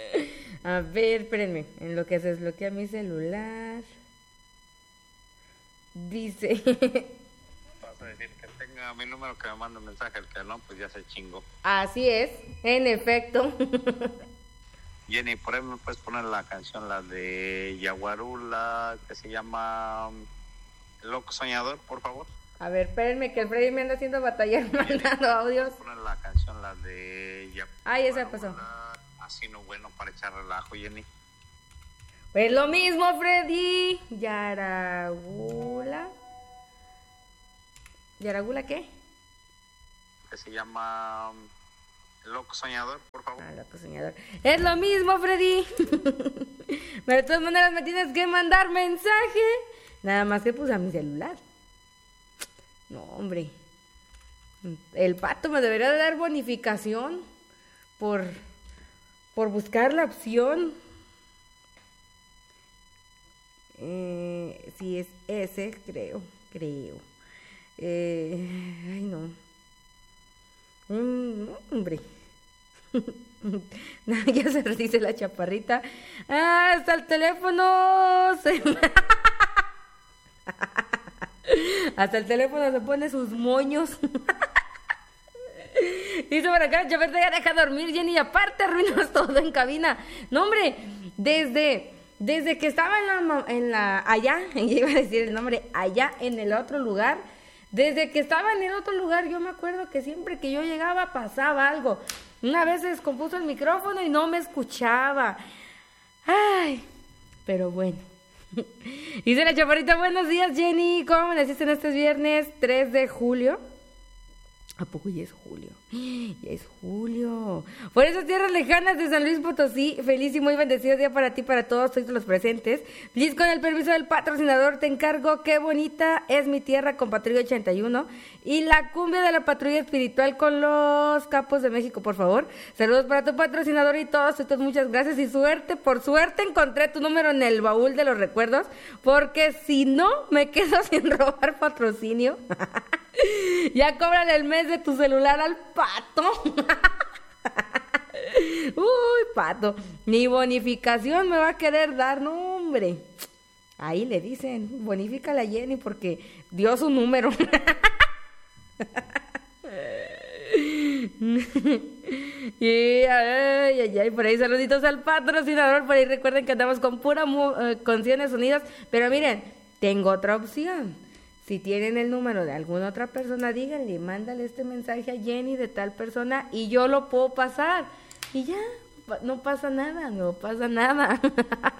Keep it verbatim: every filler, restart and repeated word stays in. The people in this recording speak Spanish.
A ver, espérenme, en lo que se desbloquea mi celular. Dice... Vas a decir que tenga mi número, que me mande un mensaje, el que no, pues ya se chingó. Así es, en efecto. Jenny, por ahí me puedes poner la canción, la de Yaguarula, que se llama Loco Soñador, por favor. A ver, espérenme que el Freddy me anda haciendo batallar mandando audios. Poner la canción, la de Yaguarula. Ay, esa pasó. Así no bueno para echar relajo, Jenny. Pues lo mismo, Freddy. Yaragula. ¿Yaragula qué? Que se llama Loco Soñador, por favor. Ah, Loco Soñador. Es lo mismo, Freddy. Pero de todas maneras me tienes que mandar mensaje. Nada más que puse a mi celular. No, hombre. El pato me debería de dar bonificación por, por buscar la opción. Eh, si es ese, creo, creo. Eh, ay, no. Mm, hombre. Ya se dice la chaparrita. Ah, hasta el teléfono se... Hasta el teléfono se pone sus moños. Dice por acá, ya ya deja dormir, Jenny, y aparte arruinas todo en cabina. No, hombre, desde, desde que estaba en la, en la, allá, iba a decir el nombre, allá en el otro lugar, desde que estaba en el otro lugar, yo me acuerdo que siempre que yo llegaba pasaba algo. Una vez se descompuso el micrófono y no me escuchaba. Ay, pero bueno. Dice la chaparrita, buenos días, Jenny, ¿cómo amaneciste en este viernes tres de julio? ¿A poco ya es julio? Ya es julio. Por esas tierras lejanas de San Luis Potosí, feliz y muy bendecido día para ti, para todos, todos los presentes. Feliz con el permiso del patrocinador, te encargo, qué bonita es mi tierra con Patrulla ochenta y uno y la cumbia de la patrulla espiritual con los capos de México, por favor. Saludos para tu patrocinador y todos estos, muchas gracias y suerte. Por suerte encontré tu número en el baúl de los recuerdos, porque si no, me quedo sin robar patrocinio. Ya cóbrale el mes de tu celular al pato. Uy, pato, ni bonificación me va a querer dar, no, hombre. Ahí le dicen, bonifícala a Jenny porque dio su número. Y ay, ay, ay, por ahí saluditos al patrocinador. Por ahí recuerden que andamos con pura uh, canciones unidas. Pero miren, tengo otra opción. Si tienen el número de alguna otra persona, díganle, mándale este mensaje a Jenny de tal persona y yo lo puedo pasar. Y ya, no pasa nada, no pasa nada.